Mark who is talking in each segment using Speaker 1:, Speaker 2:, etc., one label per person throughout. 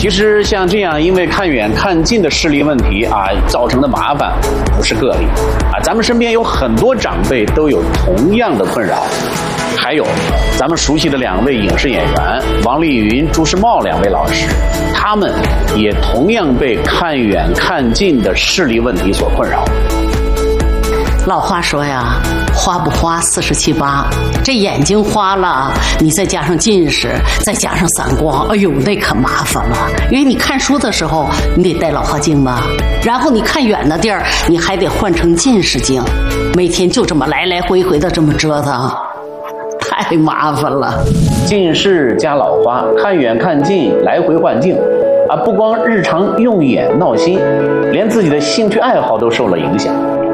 Speaker 1: 其实像这样因为看远看近的视力问题啊造成的麻烦不是个例啊，咱们身边有很多长辈都有同样的困扰。还有咱们熟悉的2位影视演员王丽云、朱时茂2位老师，他们也同样被看远看近的视力问题所困扰。
Speaker 2: 老话说呀，花不花47八，这眼睛花了，你再加上近视，再加上散光，哎呦，那可麻烦了。因为你看书的时候，你得戴老花镜吧，然后你看远的地儿，你还得换成近视镜，每天就这么来来回回的这么折腾，太麻烦了。
Speaker 1: 近视加老花，看远看近，来回换镜啊，不光日常用眼闹心，连自己的兴趣爱好都受了影响。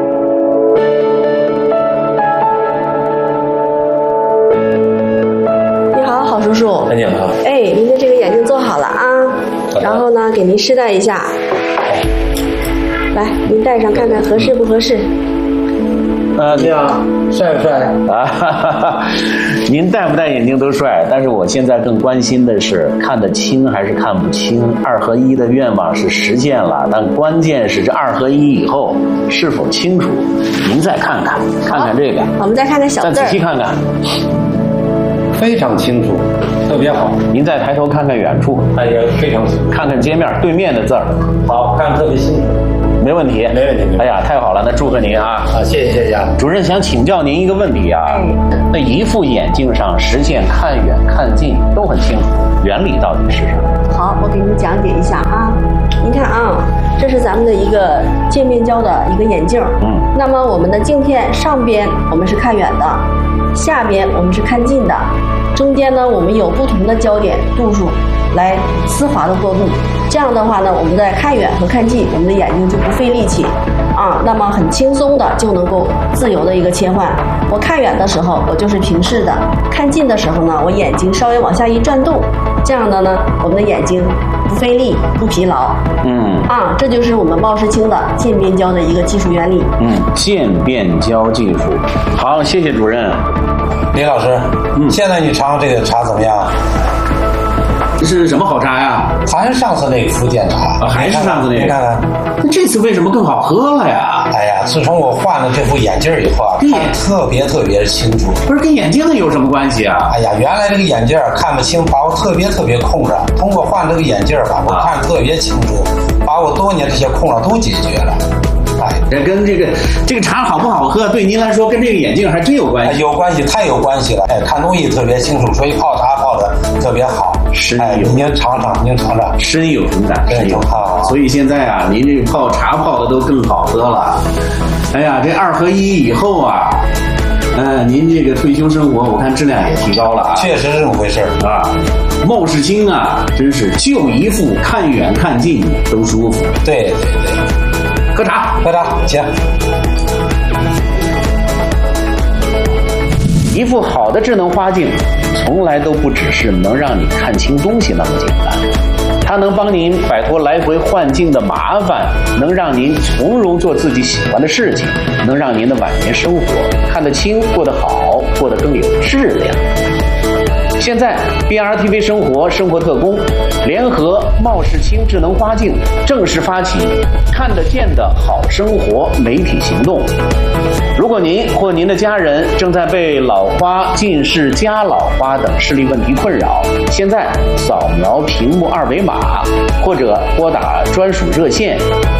Speaker 3: 叔叔，
Speaker 4: 你好。
Speaker 3: 哎，您的这个眼镜做好了啊，然后呢，给您试戴一下。来，您戴上看看合适不合适。
Speaker 4: 你好，帅不帅
Speaker 1: 啊？哈哈哈，您戴不戴眼镜都帅，但是我现在更关心的是看得清还是看不清。2合1的愿望是实现了，但关键是这2合1以后是否清楚。您再看看，看看这个。
Speaker 3: 我们再看看小字儿。
Speaker 1: 再仔细看看。
Speaker 4: 非常清楚，特别好。
Speaker 1: 您再抬头看看远处，
Speaker 4: 哎呀，非常清楚。
Speaker 1: 看看街面对面的字儿，
Speaker 4: 好，看得特别清楚。
Speaker 1: 没问题，
Speaker 4: 没问题。
Speaker 1: 哎呀，太好了，那祝贺您啊！
Speaker 4: 啊，谢谢啊。
Speaker 1: 主任想请教您一个问题啊，那一副眼镜上实现看远看近都很清楚，原理到底是什么？
Speaker 3: 好，我给您讲解一下啊。您看啊，这是咱们的一个渐变焦的一个眼镜。那么我们的镜片上边我们是看远的，下边我们是看近的，中间呢我们有不同的焦点度数来丝滑的过渡。这样的话呢，我们在看远和看近，我们的眼睛就不费力气啊，那么很轻松的就能够自由的一个切换。我看远的时候我就是平视的，看近的时候呢，我眼睛稍微往下一转动，这样的呢，我们的眼睛不费力不疲劳。这就是我们茂世清的渐变焦的一个技术原理。
Speaker 1: 渐变焦技术。好，谢谢主任。
Speaker 4: 李老师，现在你尝这个茶怎么样？
Speaker 1: 这是什么好茶呀？
Speaker 4: 还是上次那个福建茶，
Speaker 1: 还是上次那个。
Speaker 4: 你看看，
Speaker 1: 那这次为什么更好喝了呀？
Speaker 4: 哎呀，自从我换了这副眼镜以后啊，看特别清楚。
Speaker 1: 不是跟眼镜有什么关系啊？
Speaker 4: 哎呀，原来这个眼镜看不清，把我特别空着。通过换这个眼镜吧，我看特别清楚，把我多年这些空着都解决了。
Speaker 1: 这跟这个茶好不好喝，对您来说跟这个眼镜还真有关系。
Speaker 4: 有关系，太有关系了。看东西特别清楚，所以泡茶泡的特别好。您尝尝，
Speaker 1: 深有同感，
Speaker 4: 深有好。
Speaker 1: 所以现在啊，您这个泡茶泡的都更好喝了。哎呀，这2合1以后啊，您这个退休生活，我看质量也提高了啊。
Speaker 4: 确实是这么回事
Speaker 1: 啊。茂世清啊，真是就一副看远看近都舒服。
Speaker 4: 对。
Speaker 1: 喝茶，
Speaker 4: 行。
Speaker 1: 一副好的智能花镜，从来都不只是能让你看清东西那么简单，它能帮您摆脱来回换镜的麻烦，能让您从容做自己喜欢的事情，能让您的晚年生活看得清、过得好、过得更有质量。现在 BRTV 生活特工联合茂世清智能花镜正式发起看得见的好生活媒体行动。如果您或您的家人正在被老花、近视加老花等视力问题困扰，现在扫描屏幕2维码，或者拨打专属热线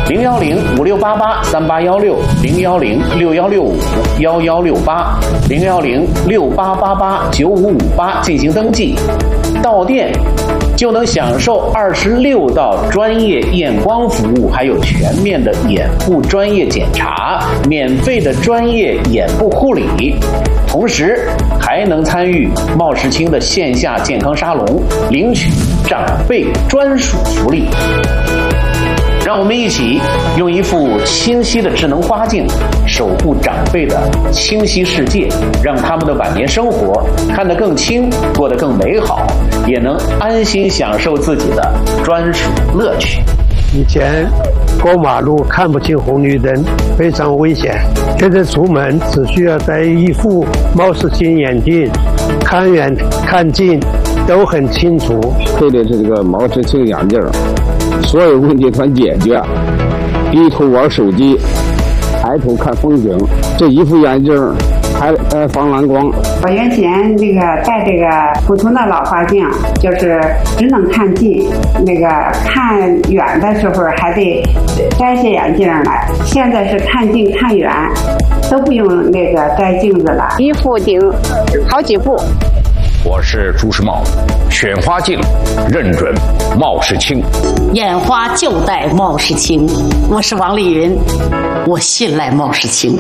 Speaker 1: 01056883816、01061651168、01068889558进行登记，到店就能享受26道专业验光服务，还有全面的眼部专业检查，免费的专业眼部护理，同时还能参与茂世清的线下健康沙龙，领取长辈专属福利。让我们一起用一副清晰的智能花镜守护长辈的清晰世界，让他们的晚年生活看得更清，过得更美好，也能安心享受自己的专属乐趣。
Speaker 5: 以前过马路看不清红绿灯，非常危险。现在出门只需要戴一副茂世清眼镜，看远看近都很清楚。
Speaker 6: 配的是这个毛氏清眼镜，所有问题全解决。低头玩手机，抬头看风景，这一副眼镜还防蓝光。
Speaker 7: 我原先这个戴这个普通的老花镜，就是只能看近，那个看远的时候还得摘下眼镜来。现在是看近看远都不用那个摘镜子了，
Speaker 8: 一副顶好几副。
Speaker 9: 我是朱时茂，选花镜认准茂世清，
Speaker 2: 眼花就戴茂世清。我是王丽云，我信赖茂世清。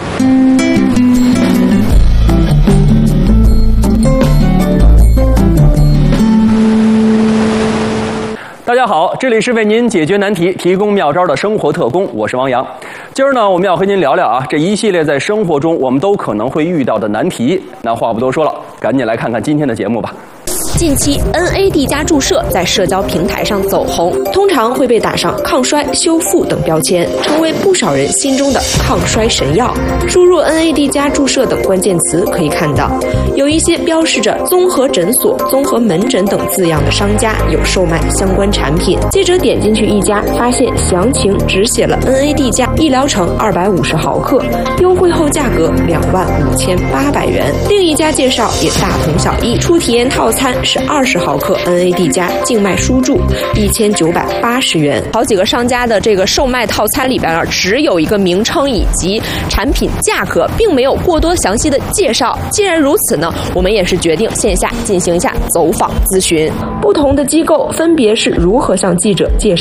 Speaker 10: 大家好，这里是为您解决难题、提供妙招的生活特工，我是王洋。今儿呢，我们要和您聊聊啊，这一系列在生活中我们都可能会遇到的难题。那话不多说了，赶紧来看看今天的节目吧。
Speaker 11: 近期 NAD 加注射在社交平台上走红，通常会被打上抗衰、修复等标签，成为不少人心中的抗衰神药。输入 NAD 加注射等关键词可以看到，有一些标示着综合诊所、综合门诊等字样的商家有售卖相关产品。记者点进去一家，发现详情只写了 NAD 加1疗程250毫克，优惠后价格25800元。另一家介绍也大同小异，初体验套餐是20毫克 NAD 加静脉输注，1980元。好几个商家的这个售卖套餐里边啊，只有一个名称以及产品价格，并没有过多详细的介绍。既然如此呢，我们也是决定线下进行一下走访咨询。不同的机构分别是如何向记者介绍